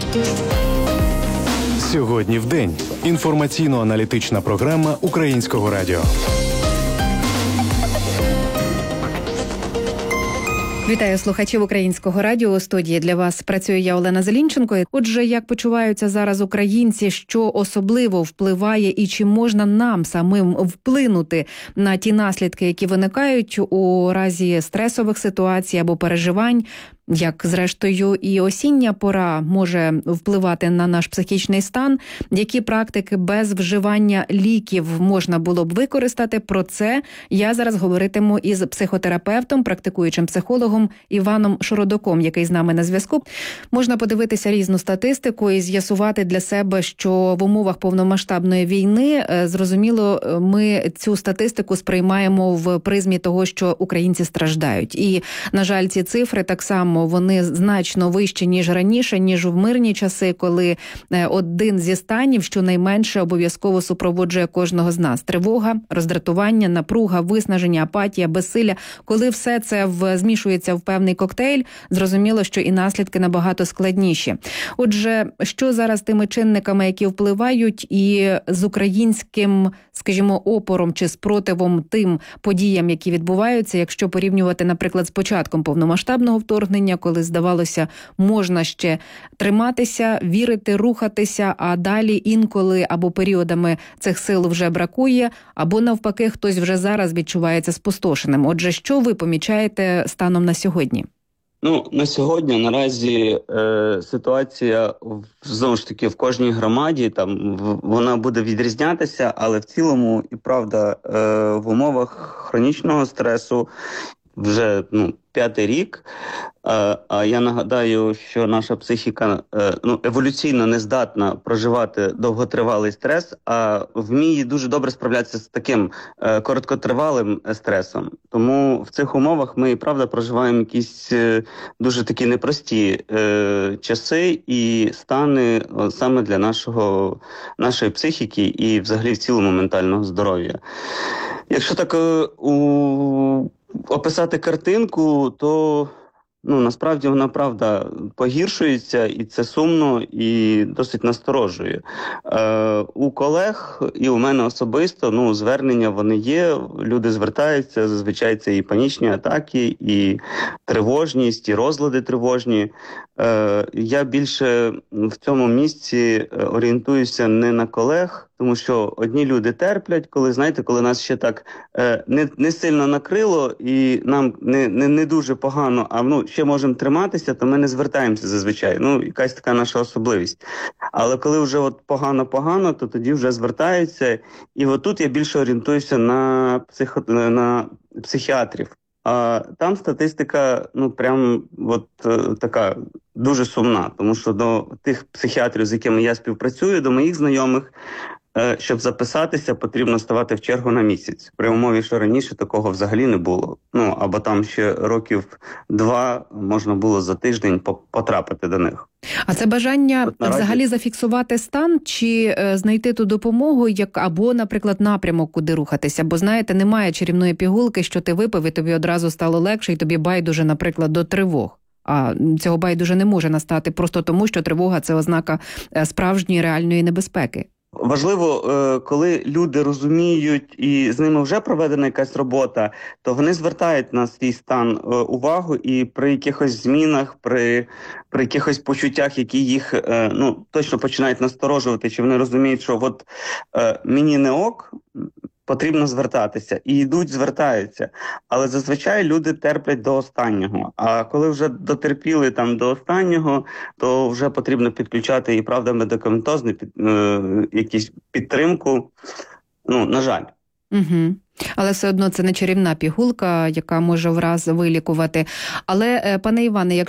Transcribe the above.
Сьогодні в день. Інформаційно-аналітична програма Українського радіо. Вітаю слухачів Українського радіо. У студії для вас працює я, Олена Зелінченко. Отже, як почуваються зараз українці, що особливо впливає і чи можна нам самим вплинути на ті наслідки, які виникають у разі стресових ситуацій або переживань, як, зрештою, і осіння пора може впливати на наш психічний стан, які практики без вживання ліків можна було б використати. Про це я зараз говоритиму із психотерапевтом, практикуючим психологом Іваном Шородоком, який з нами на зв'язку. Можна подивитися різну статистику і з'ясувати для себе, що в умовах повномасштабної війни, зрозуміло, ми цю статистику сприймаємо в призмі того, що українці страждають. І, на жаль, ці цифри так само вони значно вищі, ніж раніше, ніж в мирні часи, коли один зі станів щонайменше обов'язково супроводжує кожного з нас. Тривога, роздратування, напруга, виснаження, апатія, безсилля. Коли все це змішується в певний коктейль, зрозуміло, що і наслідки набагато складніші. Отже, що зараз тими чинниками, які впливають, і з українським, скажімо, опором чи спротивом тим подіям, які відбуваються, якщо порівнювати, наприклад, з початком повномасштабного вторгнення, коли, здавалося, можна ще триматися, вірити, рухатися, а далі інколи або періодами цих сил вже бракує, або навпаки, хтось вже зараз відчувається спустошеним. Отже, що ви помічаєте станом на сьогодні? На сьогодні наразі ситуація, знову ж таки, в кожній громаді, вона буде відрізнятися, але в цілому, і правда, в умовах хронічного стресу вже 5-й рік. А я нагадаю, що наша психіка еволюційно не здатна проживати довготривалий стрес, а вміє дуже добре справлятися з таким короткотривалим стресом. Тому в цих умовах ми, правда, проживаємо якісь дуже такі непрості часи і стани саме для нашої психіки і взагалі в цілому ментального здоров'я. Якщо так описати картинку, то насправді вона, правда, погіршується, і це сумно, і досить насторожує. У колег і у мене особисто, звернення вони є, люди звертаються, зазвичай це і панічні атаки, і тривожність, і розлади тривожні. Я більше в цьому місці орієнтуюся не на колег, тому що одні люди терплять, коли нас ще так не сильно накрило і нам не дуже погано, а ще можемо триматися, то ми не звертаємося зазвичай. Якась така наша особливість. Але коли вже погано-погано, то тоді вже звертаються. І тут я більше орієнтуюся на психіатрів. А там статистика, така дуже сумна, тому що до тих психіатрів, з якими я співпрацюю, до моїх знайомих, щоб записатися, потрібно ставати в чергу на місяць. При умові, що раніше такого взагалі не було. Або там ще років 2 можна було за тиждень потрапити до них. А це бажання взагалі зафіксувати стан чи знайти ту допомогу, або, наприклад, напрямок, куди рухатися? Бо, знаєте, немає чарівної пігулки, що ти випив і тобі одразу стало легше, і тобі байдуже, наприклад, до тривог. А цього байдуже не може настати просто тому, що тривога – це ознака справжньої реальної небезпеки. Важливо, коли люди розуміють і з ними вже проведена якась робота, то вони звертають на свій стан увагу, і при якихось змінах, при якихось почуттях, які їх точно починають насторожувати, чи вони розуміють, що мені не ок, потрібно звертатися. І йдуть, звертаються. Але зазвичай люди терплять до останнього. А коли вже дотерпіли до останнього, то вже потрібно підключати і, правда, медикаментозну якусь підтримку. На жаль. Угу. Але все одно це не чарівна пігулка, яка може враз вилікувати. Але, пане Іване,